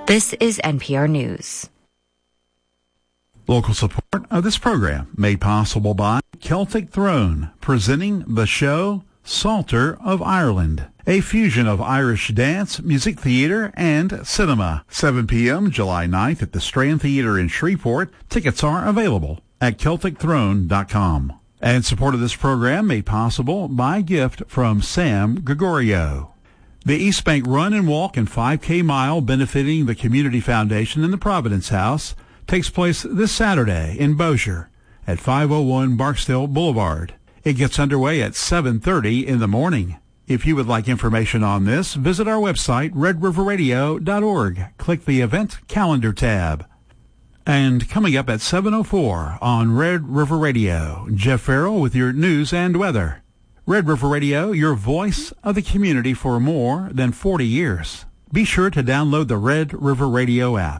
This is NPR News. Local support of this program made possible by Celtic Throne, presenting the show Psalter of Ireland, a fusion of Irish dance, music theater, and cinema. 7 p.m. July 9th at the Strand Theater in Shreveport. Tickets are available at CelticThrone.com. And support of this program made possible by a gift from Sam Gregorio. The East Bank Run and Walk and 5K Mile benefiting the Community Foundation and the Providence House takes place this Saturday in Bossier at 501 Barksdale Boulevard. It gets underway at 7:30 in the morning. If you would like information on this, visit our website, redriverradio.org. Click the Event Calendar tab. And coming up at 7:04 on Red River Radio, Jeff Farrell with your news and weather. Red River Radio, your voice of the community for more than 40 years. Be sure to download the Red River Radio app.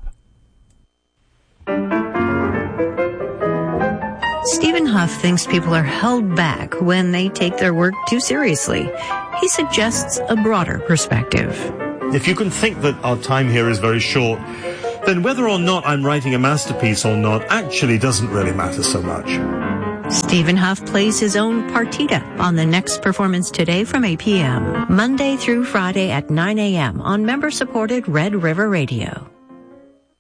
Stephen Huff thinks people are held back when they take their work too seriously. He suggests a broader perspective. If you can think that our time here is very short, then whether or not I'm writing a masterpiece or not actually doesn't really matter so much. Stephen Huff plays his own partita on the next Performance Today from 8 p.m. Monday through Friday at 9 a.m. on member-supported Red River Radio.